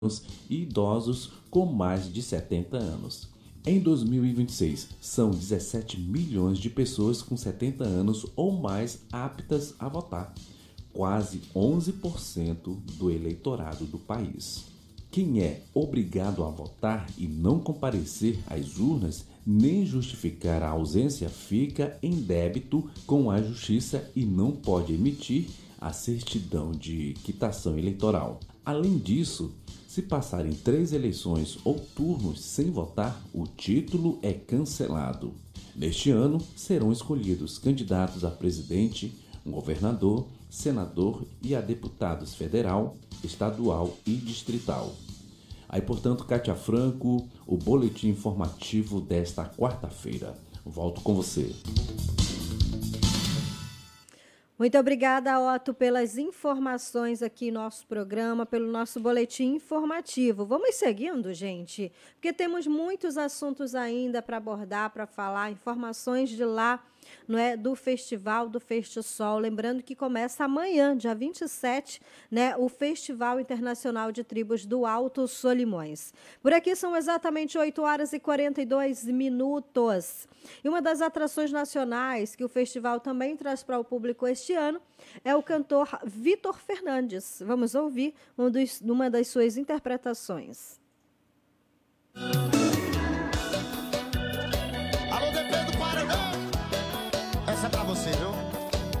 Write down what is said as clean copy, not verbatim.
e idosos com mais de 70 anos. Em 2026, são 17 milhões de pessoas com 70 anos ou mais aptas a votar, quase 11% do eleitorado do país. Quem é obrigado a votar e não comparecer às urnas nem justificar a ausência fica em débito com a Justiça e não pode emitir a certidão de quitação eleitoral. Além disso, se passarem 3 eleições ou turnos sem votar, o título é cancelado. Neste ano, serão escolhidos candidatos a presidente, governador, senador e a deputados federal, estadual e distrital. Aí, portanto, Kátia Franco, o boletim informativo desta quarta-feira. Volto com você. Muito obrigada, Otto, pelas informações aqui em nosso programa, pelo nosso boletim informativo. Vamos seguindo, gente, porque temos muitos assuntos ainda para abordar, para falar, informações de lá, não é, do Festival do Festisol. Lembrando que começa amanhã, dia 27, né, o Festival Internacional de Tribos do Alto Solimões. Por aqui são exatamente 8 horas e 42 minutos. E uma das atrações nacionais que o festival também traz para o público este ano é o cantor Vitor Fernandes. Vamos ouvir uma das suas interpretações.